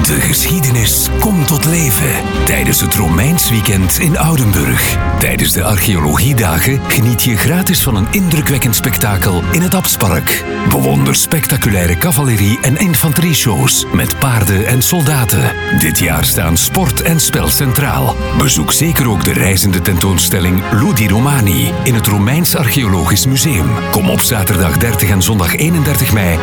De geschiedenis komt tot leven tijdens het Romeins weekend in Oudenburg. Tijdens de archeologiedagen geniet je gratis van een indrukwekkend spektakel in het Abtspark. Bewonder spectaculaire cavalerie- en infanterieshows met paarden en soldaten. Dit jaar staan sport en spel centraal. Bezoek zeker ook de reizende tentoonstelling Ludi Romani in het Romeins Archeologisch Museum. Kom op zaterdag 30 en zondag 31 mei